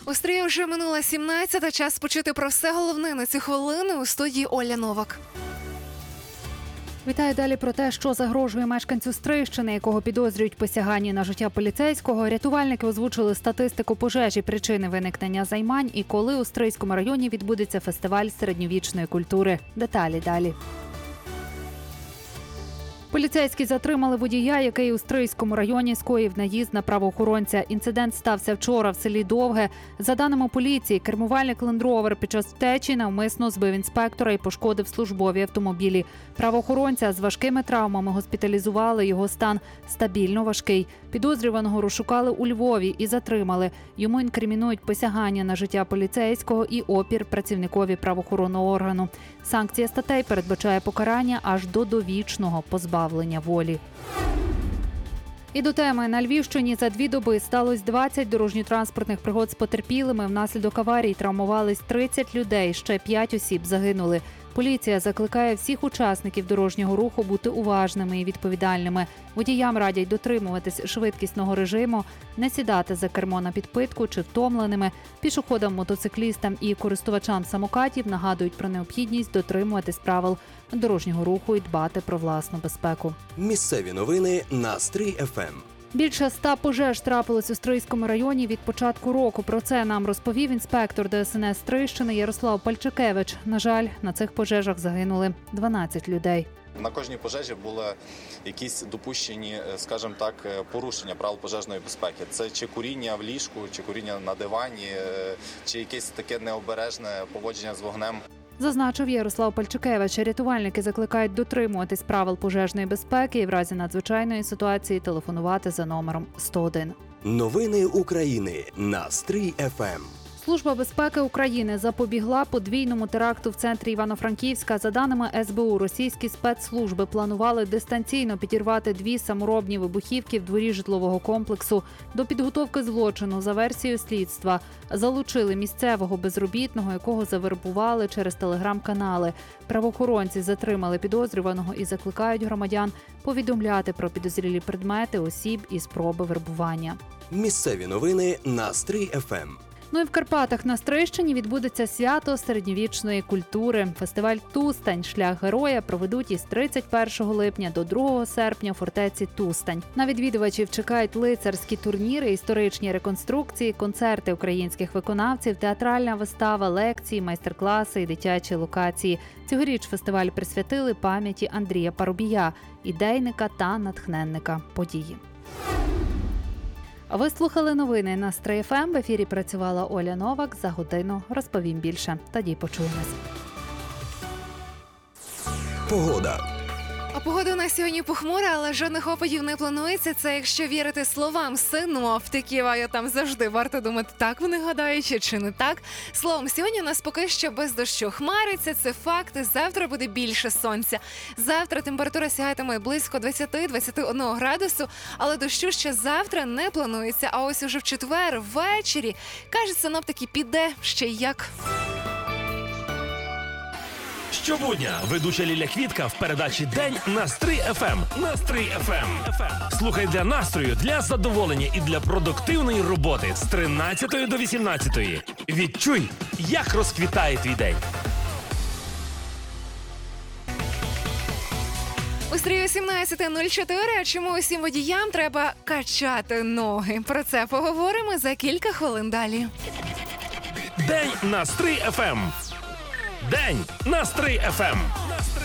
У Стрії вже минула 17-та. Час почути про все головне на цю хвилину. У студії Оля Новак. Вітаю далі про те, що загрожує мешканцю Стрийщини, якого підозрюють посяганні на життя поліцейського. Рятувальники озвучили статистику пожежі, причини виникнення займань і коли у Стрийському районі відбудеться фестиваль середньовічної культури. Деталі далі. Поліцейські затримали водія, який у Стрийському районі скоїв наїзд на правоохоронця. Інцидент стався вчора в селі Довге. За даними поліції, кермувальник лендровер під час втечі навмисно збив інспектора і пошкодив службові автомобілі. Правоохоронця з важкими травмами госпіталізували, його стан стабільно важкий. Підозрюваного розшукали у Львові і затримали. Йому інкримінують посягання на життя поліцейського і опір працівникові правоохоронного органу. Санкція статей передбачає покарання аж до довічного позбавлення волі. І до теми. На Львівщині за 2 доби сталося 20 дорожньо-транспортних пригод з потерпілими. Внаслідок аварій травмувались 30 людей, ще 5 осіб загинули. Поліція закликає всіх учасників дорожнього руху бути уважними і відповідальними. Водіям радять дотримуватись швидкісного режиму, не сідати за кермо на підпитку чи втомленими. Пішоходам, мотоциклістам і користувачам самокатів нагадують про необхідність дотримуватись правил дорожнього руху і дбати про власну безпеку. Місцеві новини на Стрий ФМ. Більше 100 пожеж трапилось у Стрийському районі від початку року. Про це нам розповів інспектор ДСНС Стрийщини Ярослав Пальчикевич. На жаль, на цих пожежах загинули 12 людей. На кожній пожежі були якісь допущені, скажімо так, порушення правил пожежної безпеки. Це чи куріння в ліжку, чи куріння на дивані, чи якесь таке необережне поводження з вогнем. Зазначив Ярослав Пальчикевич. Рятувальники закликають дотримуватись правил пожежної безпеки і в разі надзвичайної ситуації телефонувати за номером 101. Новини України на Стрий ФМ. Служба безпеки України запобігла подвійному теракту в центрі Івано-Франківська. За даними СБУ, російські спецслужби планували дистанційно підірвати 2 саморобні вибухівки в дворі житлового комплексу. До підготовки злочину, за версією слідства, залучили місцевого безробітного, якого завербували через телеграм-канали. Правоохоронці затримали підозрюваного і закликають громадян повідомляти про підозрілі предмети, осіб і спроби вербування. Місцеві новини на Стрий ФМ. Ну і в Карпатах на Стрийщині відбудеться свято середньовічної культури. Фестиваль «Тустань. Шлях героя» проведуть із 31 липня до 2 серпня у фортеці Тустань. На відвідувачів чекають лицарські турніри, історичні реконструкції, концерти українських виконавців, театральна вистава, лекції, майстер-класи і дитячі локації. Цьогоріч фестиваль присвятили пам'яті Андрія Парубія, ідейника та натхненника події. Ви слухали новини на Стрий ФМ. В ефірі працювала Оля Новак. За годину розповім більше. Тоді почуємось. Погода. А погода у нас сьогодні похмура, але жодних опадів не планується. Це якщо вірити словам синоптиків, а я там завжди варто думати, так вони гадають чи не так. Словом, сьогодні у нас поки що без дощу. Хмариться, це факт. Завтра буде більше сонця. Завтра температура сягатиме близько 20-21 градусу, але дощу ще завтра не планується. А ось уже в четвер ввечері, кажуть синоптики, піде ще як. Щобудня ведуча Ліля Квітка в передачі «День» на Стрий ФМ. На Стрий ФМ. Слухай для настрою, для задоволення і для продуктивної роботи з 13 до 18. Відчуй, як розквітає твій день. У Стрію 17:04. А чому усім водіям треба качати ноги? Про це поговоримо за кілька хвилин далі. «День» на Стрий ФМ. «День» на Стрий ФМ.